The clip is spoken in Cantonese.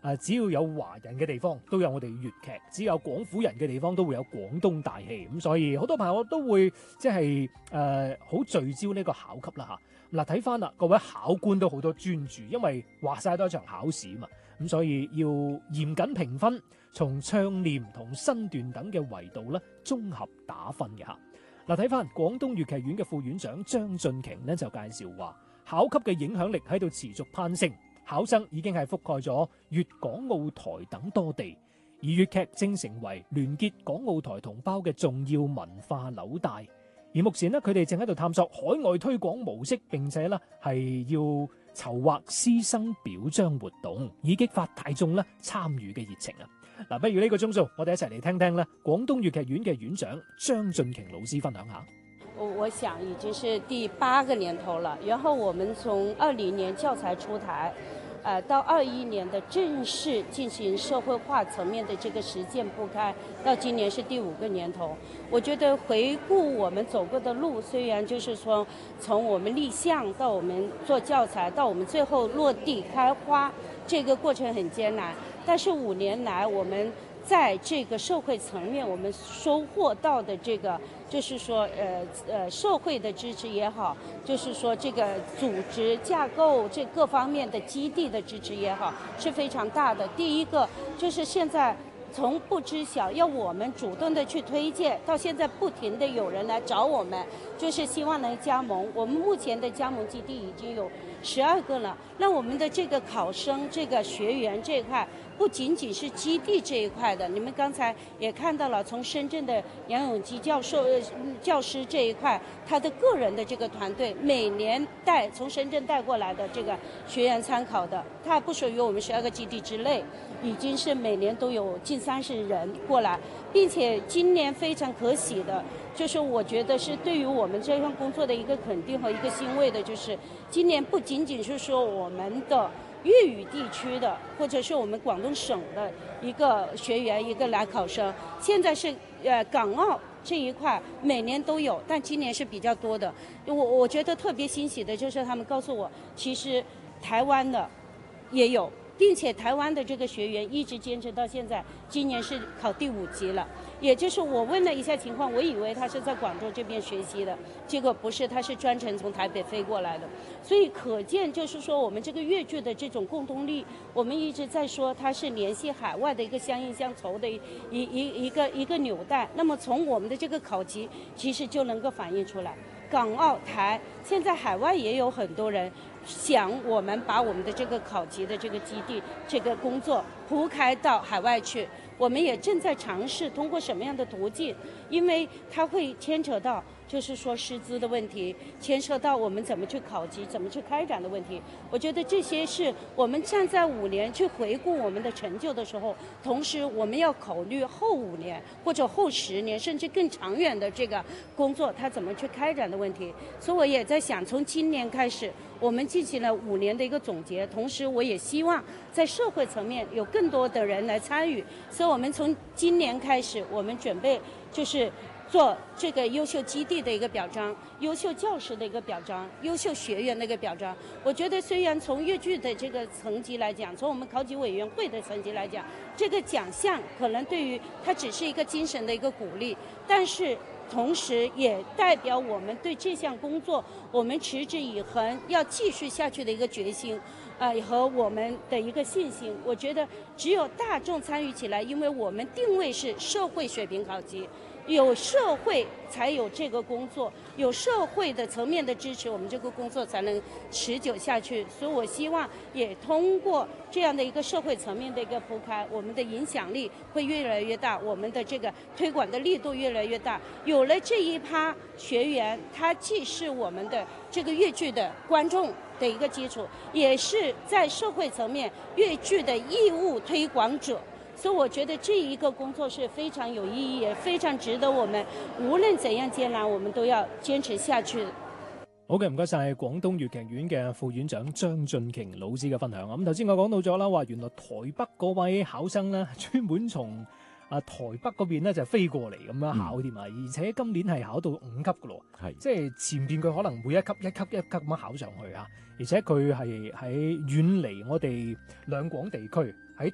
只要有華人嘅地方都有我哋粵劇，只要有廣府人嘅地方都會有廣東大戲。咁所以好多朋友都會即係好聚焦呢個考級啦嚇。嗱，睇翻啦，各位考官都好多專注，因為話晒都係一場考試嘛，咁所以要嚴謹評分，從唱念同身段等嘅維度咧綜合打分嘅嚇。嗱，睇翻廣東粵劇院嘅副院長張俊瓊咧就介紹話，考級嘅影響力喺度持續攀升，考生已經係覆蓋咗粵港澳台等多地，而粵劇正成為聯結港澳台同胞嘅重要文化紐帶。而目前咧，佢哋正喺度探索海外推廣模式，並且咧係要籌劃師生表彰活動，以激發大眾咧參與嘅熱情啊！嗱，不如呢個鐘數，我哋一齊嚟聽聽咧廣東粵劇院嘅院長張俊瓊老師分享下。 我想已經是第8個年頭了，然後我們從20年教材出台，到21年的正式進行社會化層面的這個實踐鋪開，到今年是第5個年頭。我覺得回顧我們走過的路，雖然就是說從我們立項到我們做教材，到我們最後落地開花，這個過程很艱難，但是5年來我們在這個社會層面，我們收穫到的這個，就是說，社會的支持也好，就是說這個組織架構這各方面的基地的支持也好，是非常大的。第一個就是現在從不知曉，要我們主動的去推薦，到現在不停的有人來找我們，就是希望能加盟。我們目前的加盟基地已經有12個了。那我們的這個考生、這個學員這一塊，不僅僅是基地這一塊的，你們剛才也看到了，從深圳的楊永基教師這一塊，他的個人的這個團隊每年從深圳帶過來的這個學員參考的，他不屬於我們12個基地之內，已經是每年都有近30人過來，並且今年非常可喜的，就是我覺得是對於我們這項工作的一個肯定和一個欣慰的，就是今年不僅僅是說我們的粵語地區的，或者是我們廣東省的一個學員一個來考生，現在是港澳這一塊每年都有，但今年是比較多的。我覺得特別欣喜的就是他們告訴我，其實台灣的也有，並且台灣的這個學員一直堅持到現在，今年是考第5級了。也就是我問了一下情況，我以為他是在廣州這邊學習的，結果不是，他是專程從台北飛過來的。所以可見就是說我們這個粵劇的這種共同力，我們一直在說它是聯繫海外的一個相映相酬的一個紐帶。那麼從我們的這個考級其實就能夠反映出來，港澳台現在海外也有很多人想我們把我們的這個考級的這個基地這個工作鋪開到海外去。我們也正在嘗試通過什麼樣的途徑，因為它會牽扯到就是說師資的問題，牽涉到我們怎麼去考級、怎麼去開展的問題。我覺得這些是我們站在5年去回顧我們的成就的時候，同時我們要考慮後5年或者後10年甚至更長遠的這個工作，它怎麼去開展的問題。所以我也在想，從今年開始我們進行了5年的一個總結，同時我也希望在社會層面有更多的人來參與。所以我們從今年開始，我們準備就是做這個優秀基地的一個表彰，優秀教師的一個表彰，優秀學員的一個表彰。我覺得雖然從粵劇的這個層級來講，從我們考級委員會的層級來講，這個獎項可能對於它只是一個精神的一個鼓勵，但是同時也代表我們對這項工作我們持之以恆要繼續下去的一個決心，和我們的一個信心。我覺得只有大眾參與起來，因為我們定位是社會水平考級，有社會才有這個工作，有社會的層面的支持，我們這個工作才能持久下去。所以我希望也通過這樣的一個社會層面的一個鋪開，我們的影響力會越來越大，我們的這個推廣的力度越來越大。有了這一批學員，他既是我們的這個粵劇的觀眾的一個基礎，也是在社會層面粵劇的義務推廣者。所以我覺得這一個工作是非常有意義，也非常值得我們無論怎樣艱難，我們都要堅持下去。 好嘅，唔該晒廣東粵劇院嘅副院長張俊瓊老師嘅分享。咁頭先我講到咗啦，話原來台北嗰位考生咧，專門從台北嗰邊咧就飛過嚟咁樣考添啊，而且今年係考到5級噶咯，即係前邊佢可能每一級一級一級咁樣考上去啊，而且佢係喺遠離我哋兩廣地區。